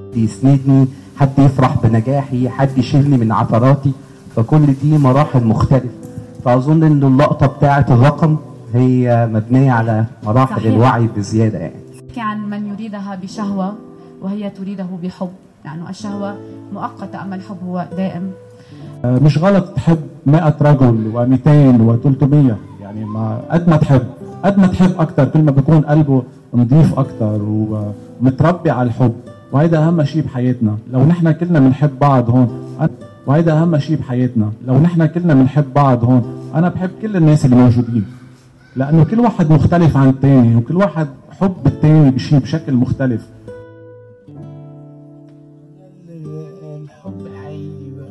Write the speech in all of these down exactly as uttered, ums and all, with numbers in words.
يسندني، حد يفرح بنجاحي، حد يشيلني من عثراتي. فكل دي مراحل مختلفة. فأظن إن اللقطة بتاعة الرقم هي مبنية على مراحل صحيح. الوعي بزيادة يعني. عن من يريدها بشهوة وهي تريده بحب، يعني الشهوة مؤقتة أما الحب هو دائم. مش غلط تحب مئة رجل ومئتين وثلاثمية، يعني ما قد ما تحب قد ما تحب أكتر كل ما بيكون قلبه نظيف أكتر ومتربي على الحب، وهيدا أهم شيء بحياتنا. لو نحن كلنا بنحب بعض هون، وهيدا أهم شيء بحياتنا، لو نحن كلنا بنحب بعض هون، أنا بحب كل الناس اللي موجودين، لأنه كل واحد مختلف عن الثاني، وكل واحد حب الثاني بشيء بشكل مختلف. الحب الحقيقي بقى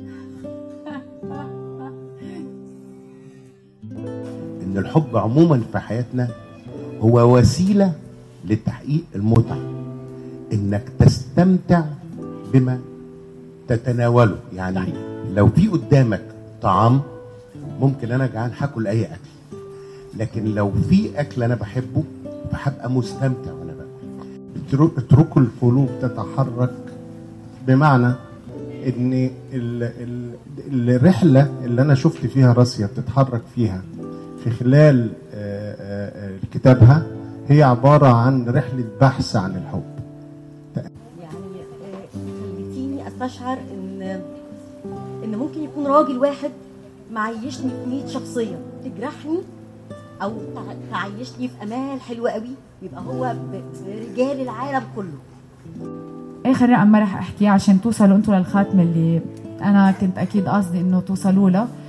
إن الحب عموما في حياتنا هو وسيلة لتحقيق المتعة، إنك تستمتع بما تتناوله. يعني لو في قدامك طعام ممكن أنا جعان هاكل أي أكل، لكن لو في أكل أنا بحبه فهبقى مستمتع وأنا باكل. اتركوا القلوب تتحرك، بمعنى إن الرحلة اللي أنا شفت فيها راسيا بتتحرك فيها في خلال كتابها هي عبارة عن رحلة بحث عن الحب. يعني خليتيني استشعر ان ان ممكن يكون راجل واحد معيشني في مية شخصية تجرحني او تعيشني في امال حلوة قوي، يبقى هو برجال العالم كله. اخر رقم ما رح احكيه عشان توصلوا انتوا للخاتمة اللي انا كنت اكيد قصدي انه توصلوا له.